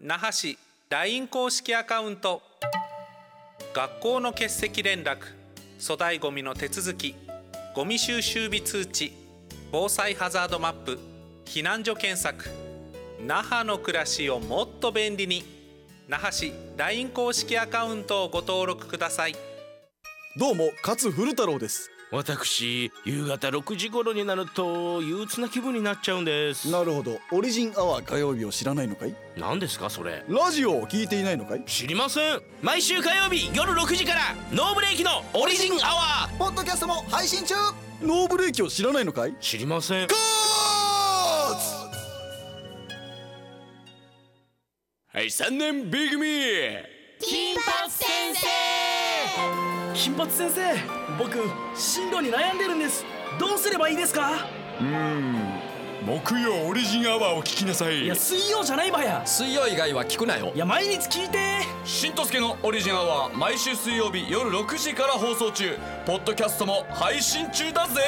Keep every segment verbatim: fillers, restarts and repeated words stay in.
那覇市 ライン 公式アカウント、学校の欠席連絡、粗大ごみの手続き、ゴミ収集日通知、防災ハザードマップ、避難所検索。那覇の暮らしをもっと便利に。那覇市 ライン 公式アカウントをご登録ください。 どうも勝古太郎です。 私、夕方ろくじ頃になると憂鬱な気分になっちゃうんです。 なるほど。オリジンアワー火曜日を知らないのかい？ 何ですかそれ？ ラジオを聞いていないのかい？ 知りません。毎週火曜日夜ろくじからノーブレーキのオリジンアワーポッドキャストも配信中。 ノーブレーキを知らないのかい？ 知りません。 ゴーはい、さんねん B 組金髪先生。 金髪先生、僕進路に悩んでるんです。どうすればいいですか？ うーん木曜オリジンアワーを聞きなさい。 いや、水曜じゃないばや。 水曜以外は聞くなよ。 いや、毎日聞いて。 しんとすけのオリジンアワー、毎週水曜日夜ろくじから放送中。ポッドキャストも配信中だぜ。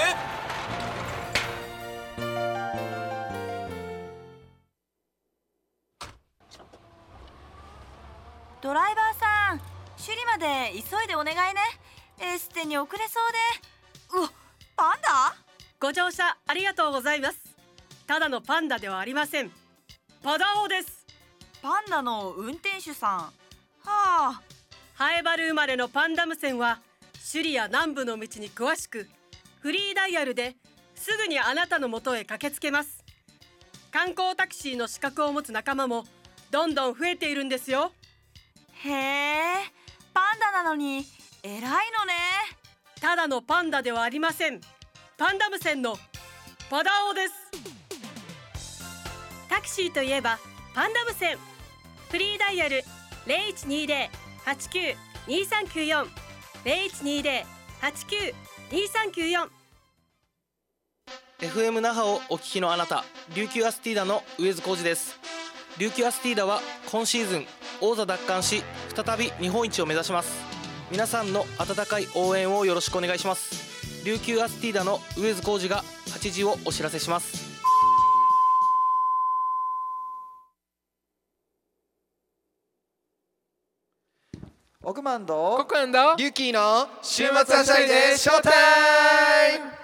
ドライバーさん、首里まで急いでお願いね。エステに遅れそうで。うわ、パンダ？ ご乗車ありがとうございます。ただのパンダではありません。パダオです。 パンダの運転手さん。はあ。 ハエバル生まれのパンダム線は首里や南部の道に詳しく、フリーダイヤルですぐにあなたの元へ駆けつけます。観光タクシーの資格を持つ仲間もどんどん増えているんですよ。 へえ、パンダなのに偉いのね。 ただのパンダではありません。パンダム線のパダオです。タクシーといえばパンダム線。フリーダイヤル ゼロいちにゼロ はちきゅう にさんきゅうよん ゼロいちにゼロ はちきゅう にさんきゅうよん。 エフエム 那覇をお聞きのあなた、琉球アスティーダの上津浩二です。琉球アスティーダは今シーズン王座奪還し、再び日本一を目指します。皆さんの温かい応援をよろしくお願いします。琉球アスティーダの上津浩二がはちじをお知らせします。 億万とコクンドリュウキーの週末はしゃいでショータイム。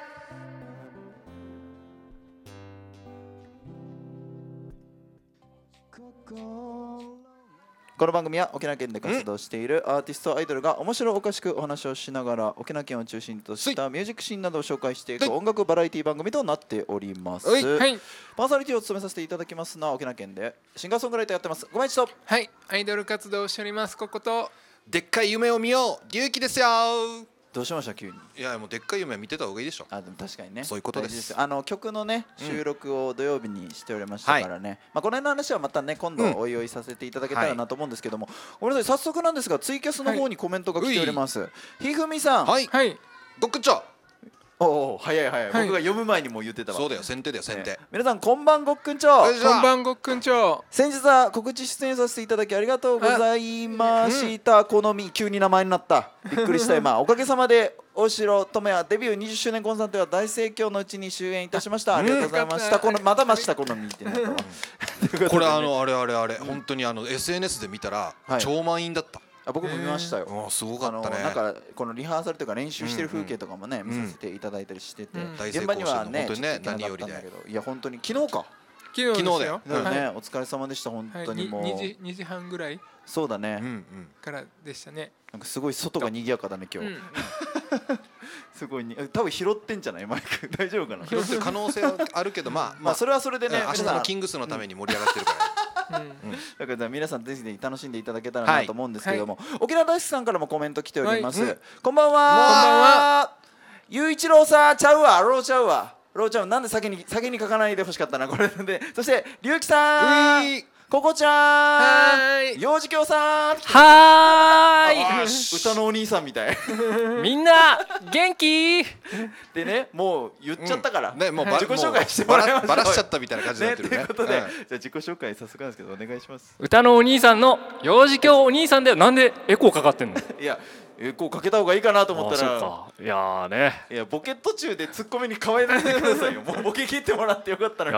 この番組は沖縄県で活動しているアーティストアイドルが面白おかしくお話をしながら沖縄県を中心としたミュージックシーンなどを紹介していく音楽バラエティ番組となっております。はい、パーソナリティを務めさせていただきますのは沖縄県でシンガーソングライターやってますごめんちと、 はい、アイドル活動をしておりますこことでっかい夢を見ようリュウキですよ。どうしました急に？ いやもうでっかい夢見てた方がいいでしょ。 あ、でも確かにね、 そういうことです。 ですあの曲のね収録を土曜日にしておりましたからね、はい、まあこの辺の話はまたね今度おいおいさせていただけたらなと思うんですけども、うん、ごめんなさい、早速なんですがツイキャスの方にコメントが来ております。はい、ひふみさん、 はい、はい、ごっくんちょ。 おお、早い早い、はい、僕が読む前にもう言ってたわ。 そうだよ、先手だよ先手、 ね、皆さんこんばんごっくんちょ。 こんばんごっくんちょ。 先日は告知出演させていただきありがとうございました。うん、好み急に名前になった、びっくりした今おかげさまで大城智也デビューにじゅっしゅうねんコンサートは大盛況のうちに終演いたしました。ありがとうございました。このまたました好みってなったわこれあのあれあれあれ、うん、本当にあの エスエヌエス で見たら、はい、超満員だった。 あ、僕も見ましたよ。 あ、すごかったね。 なんかこのリハーサルというか練習してる風景とかもね、見させていただいたりしてて、現場にはねちょっと行けなかったんだけど、いや本当に昨日か昨日だよ。 ね、お疲れ様でした本当に。もうにじはんぐらいそうだねからでしたね。 なんかすごい外が賑やかだね今日。すごいに多分拾ってんじゃないマイク大丈夫かな。 拾ってる可能性はあるけど、まあまあそれはそれでね、 明日のキングスのために盛り上がってるから。 だから皆さんぜひぜひ楽しんでいただけたらなと思うんですけれども、沖縄大好きさんからもコメント来ております。こんばんは。こんばんは。ゆういちろうさんちゃうわ、ローちゃうわ、ローちゃんなんで先に先に書かないでほしかったなこれで。そしてりゅうきさん、ここちゃん、幼児教さん、 はーい、 歌のお兄さんみたいみんな元気でね、もう言っちゃったから、 うん、ね、もう自己紹介してもらいましょう。 バラしちゃったみたいな感じになってるね。 ということで、うん、じゃあ自己紹介早速なんですけどお願いします。 歌のお兄さんの幼児教お兄さんだよ。なんでエコーかかってんの？ いや、エコーかけた方がいいかなと思ったら、 いやーね、 いやボケ途中でツッコミに変えないでくださいよ。もうボケ切ってもらってよかったのに。